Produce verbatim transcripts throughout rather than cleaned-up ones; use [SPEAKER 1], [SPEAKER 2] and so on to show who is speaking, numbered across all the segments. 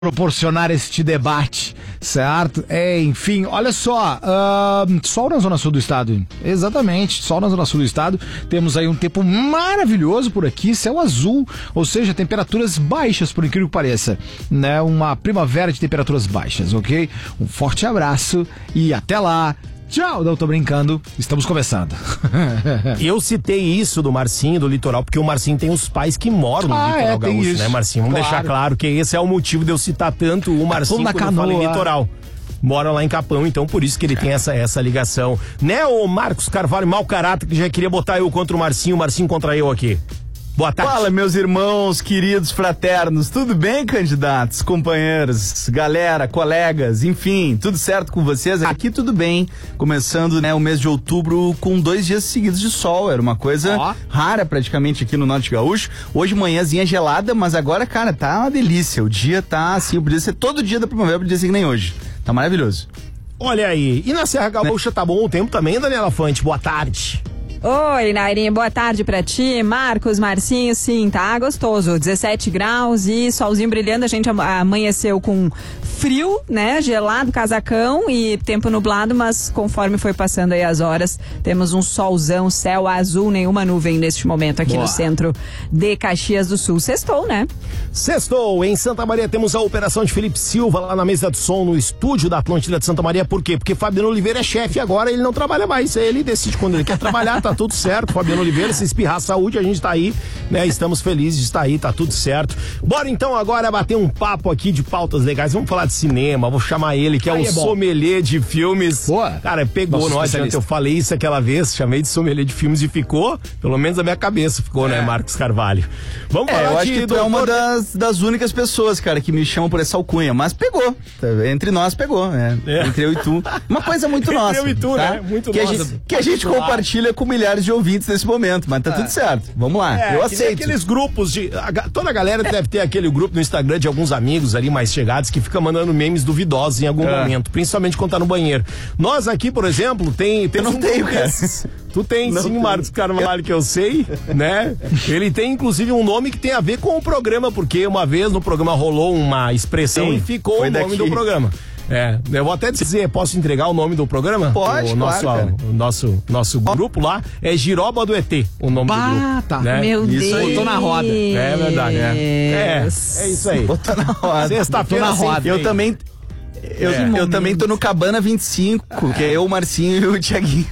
[SPEAKER 1] proporcionar este debate, certo? É, enfim, olha só, uh, sol na zona sul do estado, exatamente, sol na zona sul do estado, temos aí um tempo maravilhoso por aqui, céu azul, ou seja, temperaturas baixas, por incrível que pareça, né? Uma primavera de temperaturas baixas, ok? Um forte abraço e até lá. Tchau, não tô brincando, estamos começando.
[SPEAKER 2] Eu citei isso do Marcinho, do litoral, porque o Marcinho tem os pais que moram no
[SPEAKER 1] ah,
[SPEAKER 2] litoral
[SPEAKER 1] é,
[SPEAKER 2] gaúcho,
[SPEAKER 1] isso.
[SPEAKER 2] né, Marcinho? Vamos
[SPEAKER 1] claro.
[SPEAKER 2] deixar claro que esse é o motivo de eu citar tanto o Marcinho
[SPEAKER 1] na
[SPEAKER 2] quando eu falo em
[SPEAKER 1] canoa.
[SPEAKER 2] litoral. Mora lá em Capão, então por isso que ele tem essa, essa ligação. Né, ô Marcos Carvalho, mau caráter, que já queria botar eu contra o Marcinho, o Marcinho contra eu aqui. Boa tarde.
[SPEAKER 3] Fala, meus irmãos, queridos, fraternos, tudo bem, candidatos, companheiros, galera, colegas, enfim, tudo certo com vocês? Aqui tudo bem, começando, né, o mês de outubro com dois dias seguidos de sol, era uma coisa oh. rara praticamente aqui no Norte Gaúcho. Hoje manhãzinha gelada, mas agora, cara, tá uma delícia, o dia tá assim, podia ser todo dia da primavera, podia ser que nem hoje, tá maravilhoso.
[SPEAKER 2] Olha aí, e na Serra Gaúcha né? Tá bom o tempo também, Daniela Fante, boa tarde.
[SPEAKER 4] Oi, Nairinha, boa tarde pra ti, Marcos, Marcinho, sim, tá gostoso, dezessete graus e solzinho brilhando, a gente amanheceu com frio, né, gelado, casacão e tempo nublado, mas conforme foi passando aí as horas, temos um solzão, céu azul, nenhuma nuvem neste momento aqui boa. No centro de Caxias do Sul. Sextou, né?
[SPEAKER 2] Sextou, em Santa Maria temos a operação de Felipe Silva lá na mesa de som, no estúdio da Atlântida de Santa Maria, por quê? Porque Fabiano Oliveira é chefe agora, ele não trabalha mais, ele decide quando ele quer trabalhar, tá tudo certo, Fabiano Oliveira, se espirrar saúde, a gente tá aí, né, estamos felizes de estar aí, tá tudo certo. Bora então agora bater um papo aqui de pautas legais, vamos falar de cinema, vou chamar ele, que é aí o é sommelier de filmes. Boa. Cara, pegou, Nossa, não adianta, eu falei isso aquela vez, chamei de sommelier de filmes e ficou, pelo menos a minha cabeça ficou, é. né, Marcos Carvalho. Vamos
[SPEAKER 3] é,
[SPEAKER 2] falar
[SPEAKER 3] eu acho
[SPEAKER 2] de
[SPEAKER 3] que tu
[SPEAKER 2] doutor...
[SPEAKER 3] é uma das, das únicas pessoas, cara, que me chamam por essa alcunha, mas pegou, entre nós pegou, né, é. entre eu e tu, uma coisa muito nossa.
[SPEAKER 2] Entre eu e tu,
[SPEAKER 3] tá?
[SPEAKER 2] né, muito
[SPEAKER 3] que
[SPEAKER 2] nossa.
[SPEAKER 3] A gente, que a gente compartilha com milhares de ouvintes nesse momento, mas tá é. tudo certo, vamos lá,
[SPEAKER 2] é,
[SPEAKER 3] eu aceito.
[SPEAKER 2] Aqueles grupos de, a, toda a galera deve ter aquele grupo no Instagram de alguns amigos ali mais chegados que fica mandando memes duvidosos em algum é. momento, principalmente quando tá no banheiro. Nós aqui, por exemplo, tem...
[SPEAKER 3] Eu não um tenho, cara.
[SPEAKER 2] Desses. Tu tem
[SPEAKER 3] não
[SPEAKER 2] sim,
[SPEAKER 3] tenho.
[SPEAKER 2] Marcos Carvalho, que eu sei, né? Ele tem inclusive um nome que tem a ver com o programa, porque uma vez no programa rolou uma expressão sim, e ficou o nome daqui. do programa. É, eu vou até dizer, posso entregar o nome do programa?
[SPEAKER 3] Pode,
[SPEAKER 2] o nosso,
[SPEAKER 3] claro,
[SPEAKER 2] o nosso, nosso grupo lá é Giroba do E T, o nome bah, do grupo.
[SPEAKER 1] Tá.
[SPEAKER 2] Né?
[SPEAKER 4] Meu
[SPEAKER 2] isso
[SPEAKER 4] Deus.
[SPEAKER 2] Aí.
[SPEAKER 1] Botou na roda.
[SPEAKER 2] É verdade, é. É, é isso aí.
[SPEAKER 3] Botou na roda.
[SPEAKER 2] Sexta-feira
[SPEAKER 3] na roda. Eu também... Eu, é. eu também tô no Cabana vinte e cinco, ah. que é eu, o Marcinho e o Thiaguinho.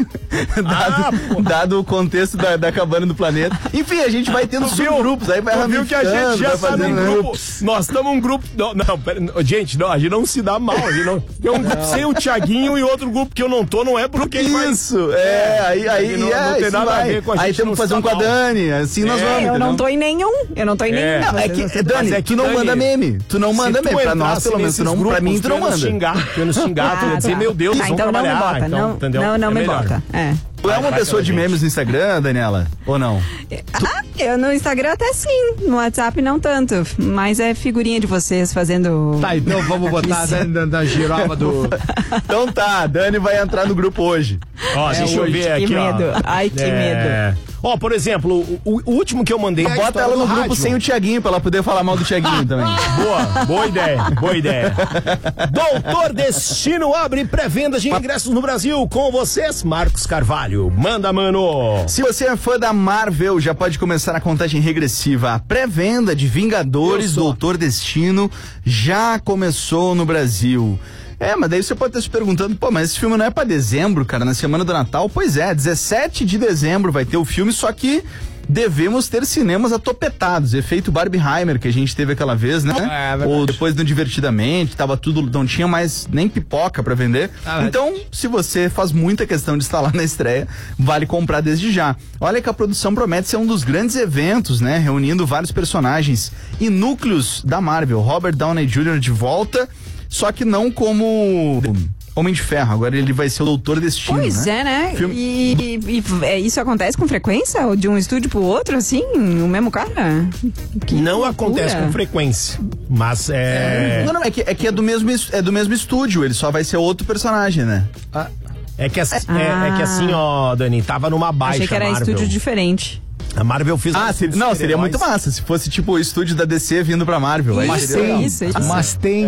[SPEAKER 3] dado, ah, dado o contexto da, da cabana do planeta. Enfim, a gente vai tendo subgrupos, aí vai
[SPEAKER 2] ramificando, que a gente já tá num grupo. Nós estamos um grupo. Não, não, pera, gente, não, a gente não se dá mal. A gente não, tem um grupo sem o Thiaguinho e outro grupo que eu não tô, não é porque
[SPEAKER 3] isso. Vai, é, aí, aí
[SPEAKER 2] não,
[SPEAKER 3] é,
[SPEAKER 2] não tem nada
[SPEAKER 3] vai.
[SPEAKER 2] a ver com a gente.
[SPEAKER 3] Aí temos que fazer um com a Dani, assim é. nós vamos.
[SPEAKER 4] Eu
[SPEAKER 3] entendeu?
[SPEAKER 4] não tô em nenhum. Eu não tô em
[SPEAKER 3] é.
[SPEAKER 4] nenhum.
[SPEAKER 3] Não, é que, Dani, é que tu não Dani, manda meme. Tu não manda meme. Pra nós, pelo menos, tu não, pra mim, tu não manda.
[SPEAKER 2] Xingar, eu não xingar, tu ia dizer, meu Deus,
[SPEAKER 4] ah,
[SPEAKER 2] vamos
[SPEAKER 4] então
[SPEAKER 2] trabalhar.
[SPEAKER 4] Não, me bota,
[SPEAKER 2] então,
[SPEAKER 4] não,
[SPEAKER 2] entendeu?
[SPEAKER 4] não, não
[SPEAKER 2] é
[SPEAKER 4] me
[SPEAKER 2] melhor.
[SPEAKER 4] bota. É.
[SPEAKER 3] Tu é uma vai, pessoa vai de memes no Instagram, Daniela? Ou não?
[SPEAKER 4] Ah, eu no Instagram até sim, no WhatsApp não tanto, mas é figurinha de vocês fazendo...
[SPEAKER 1] Tá, então vamos botar a Dani da Giroba do...
[SPEAKER 3] Então tá, a Dani vai entrar no grupo hoje.
[SPEAKER 2] Ó, é, deixa eu ver aqui,
[SPEAKER 4] que
[SPEAKER 2] ó.
[SPEAKER 4] medo, ai que
[SPEAKER 2] é...
[SPEAKER 4] medo.
[SPEAKER 2] Ó, por exemplo, o, o último que eu mandei é a
[SPEAKER 3] bota ela no grupo
[SPEAKER 2] rádio.
[SPEAKER 3] sem o Thiaguinho, pra ela poder falar mal do Thiaguinho também.
[SPEAKER 2] Boa, boa ideia, boa ideia. Doutor Destino abre pré-vendas de ingressos no Brasil com vocês, Marcos Carvalho. Manda, mano.
[SPEAKER 3] Se você é fã da Marvel, já pode começar a contagem regressiva. A pré-venda de Vingadores, Doutor Destino já começou no Brasil. É, mas daí você pode estar se perguntando, pô, mas esse filme não é pra dezembro, cara, na semana do Natal? Pois é, dezessete de dezembro vai ter o filme, só que devemos ter cinemas atopetados, efeito Barbenheimer que a gente teve aquela vez, né? É, é ou depois do Divertidamente, tava tudo, não tinha mais nem pipoca pra vender. Ah, então, se você faz muita questão de estar lá na estreia, vale comprar desde já. Olha que a produção promete ser um dos grandes eventos, né? Reunindo vários personagens e núcleos da Marvel. Robert Downey Júnior de volta, só que não como Homem de Ferro, agora ele vai ser o Doutor Destino.
[SPEAKER 4] Pois
[SPEAKER 3] né?
[SPEAKER 4] é, né?
[SPEAKER 3] Filme...
[SPEAKER 4] E, e, e isso acontece com frequência? De um estúdio pro outro, assim? O mesmo cara?
[SPEAKER 2] Que não loucura. Acontece com frequência, mas é...
[SPEAKER 3] é... Não, não, é que, é que é do mesmo, é do mesmo estúdio, ele só vai ser outro personagem, né?
[SPEAKER 2] Ah, é, que, é, ah. é, é que assim, ó, Dani, tava numa baixa
[SPEAKER 4] Achei que era
[SPEAKER 2] Marvel.
[SPEAKER 4] estúdio diferente.
[SPEAKER 2] A Marvel fez...
[SPEAKER 3] Ah, seria, não, seria muito massa se fosse tipo o estúdio da D C vindo pra Marvel. Aí
[SPEAKER 1] Mas
[SPEAKER 3] seria legal.
[SPEAKER 1] tem,
[SPEAKER 4] Isso, isso.
[SPEAKER 1] mas tem